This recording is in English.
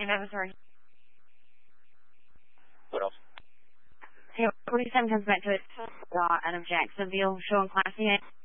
I'm sorry. What else? Hey, 47 comes back to it out of Jacksonville, showing Classy.